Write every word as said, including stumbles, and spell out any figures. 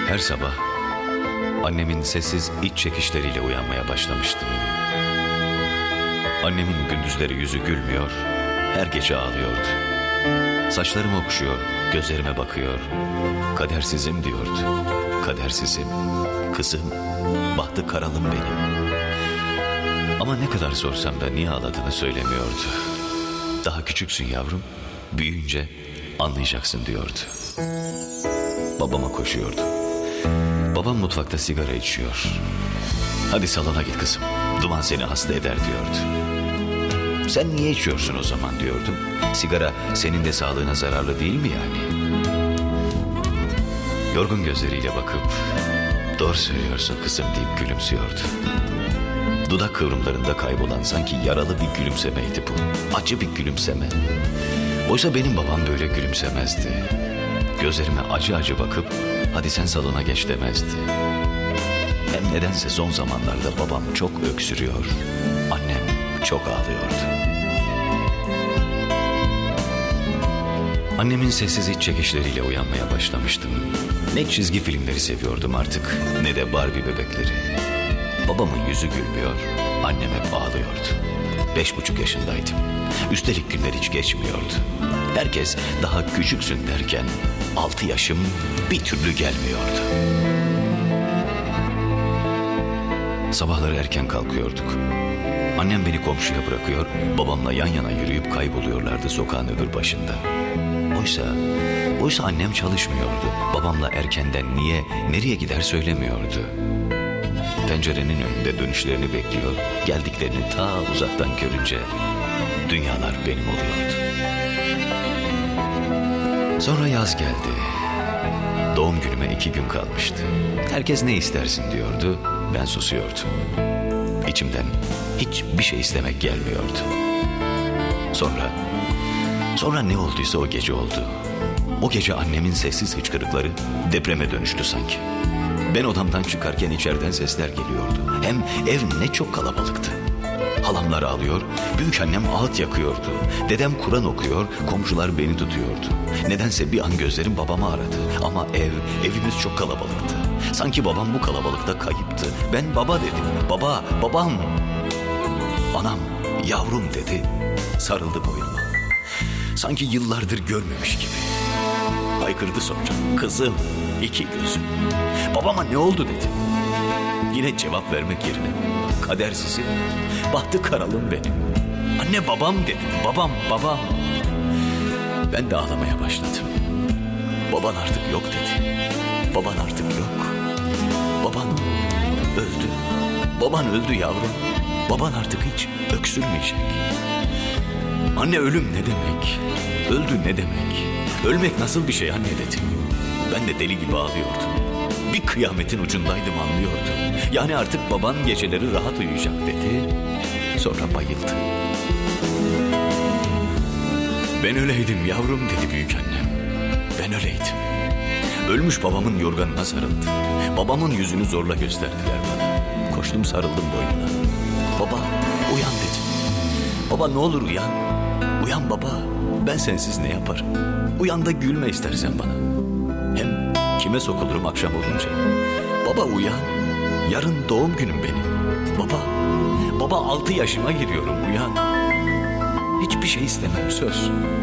Her sabah annemin sessiz iç çekişleriyle uyanmaya başlamıştım. Annemin gündüzleri yüzü gülmüyor, her gece ağlıyordu. Saçlarım okşuyor, gözlerime bakıyor. Kadersizim diyordu. Kadersizim, kızım, bahtı karalım benim. Ama ne kadar sorsam da niye ağladığını söylemiyordu. Daha küçüksün yavrum, büyüyünce anlayacaksın diyordu. Babama koşuyordu. Babam mutfakta sigara içiyor. Hadi salona git kızım, duman seni hasta eder diyordu. Sen niye içiyorsun o zaman diyordum. Sigara senin de sağlığına zararlı değil mi yani? Yorgun gözleriyle bakıp doğru söylüyorsun kızım deyip gülümsüyordu. Dudak kıvrımlarında kaybolan sanki yaralı bir gülümsemeydi bu. Acı bir gülümseme. Oysa benim babam böyle gülümsemezdi. Gözlerime acı acı bakıp hadi sen salona geç demezdi. Hem nedense son zamanlarda babam çok öksürüyor. Annem çok ağlıyordu. Annemin sessiz iç çekişleriyle uyanmaya başlamıştım. Ne çizgi filmleri seviyordum artık, ne de Barbie bebekleri. Babamın yüzü gülmüyor, annem hep ağlıyordu. Beş buçuk yaşındaydım. Üstelik günler hiç geçmiyordu. Herkes daha küçüksün derken altı yaşım bir türlü gelmiyordu. Sabahları erken kalkıyorduk. Annem beni komşuya bırakıyor, babamla yan yana yürüyüp kayboluyorlardı sokağın öbür başında. Oysa, oysa annem çalışmıyordu. Babamla erkenden niye, nereye gider söylemiyordu. Pencerenin önünde dönüşlerini bekliyor, geldiklerini ta uzaktan görünce dünyalar benim oluyordu. Sonra yaz geldi. Doğum günüme iki gün kalmıştı. Herkes ne istersin diyordu, ben susuyordum. İçimden hiçbir şey istemek gelmiyordu. Sonra, sonra ne olduysa o gece oldu. O gece annemin sessiz hıçkırıkları depreme dönüştü sanki. Ben odamdan çıkarken içeriden sesler geliyordu. Hem ev ne çok kalabalıktı. Halamlar ağlıyor, büyükannem ağıt yakıyordu. Dedem Kur'an okuyor, komşular beni tutuyordu. Nedense bir an gözlerim babamı aradı. Ama ev, evimiz çok kalabalıktı. Sanki babam bu kalabalıkta kayıptı. Ben baba dedim, baba, babam. Anam, yavrum dedi, sarıldı boynuma. Sanki yıllardır görmemiş gibi. Haykırdı sonra, kızım, iki gözüm. Babama ne oldu dedim. Yine cevap vermek yerine, kadersizim, bahtı karalım benim. Anne babam dedim, babam, babam. Ben de ağlamaya başladım. Baban artık yok dedi. Baban artık yok. Baban öldü. Baban öldü yavrum. Baban artık hiç öksürmeyecek. Anne ölüm ne demek? Öldü ne demek? Ölmek nasıl bir şey anne dedim. Ben de deli gibi ağlıyordum. Bir kıyametin ucundaydım anlıyordum. Yani artık baban geceleri rahat uyuyacak dedi. Sonra bayıldı. Ben öyleydim yavrum dedi büyükannem. Ben öyleydim. Ölmüş babamın yorganına sarıldı. Babamın yüzünü zorla gösterdiler bana. Koştum sarıldım boynuna. Baba uyan dedim. Baba ne olur uyan. Uyan baba. Ben sensiz ne yaparım? Uyan da gülme istersen bana. Hem kime sokulurum akşam olunca? Baba uyan. Yarın doğum günüm benim. Baba. Baba altı yaşıma giriyorum uyan. Hiçbir şey istemem söz.